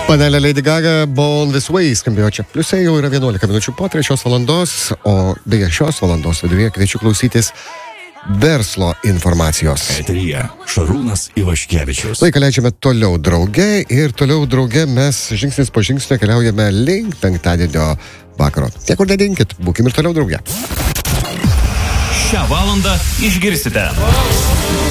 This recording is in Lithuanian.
Panelė Lady Gaga, Born This Way skambėjo čia. Pliusai jau yra 11 minučių po 3 valandos, o beje šios valandos viduryje kviečiu klausytis verslo informacijos. Eteryje Šarūnas Ivaškevičius. Laiką leidžiame toliau drauge ir toliau drauge mes žingsnis po žingsnio keliaujame link penktadienio vakaro. Niekur nedinkit, būkim ir toliau drauge. Šią valandą išgirsite.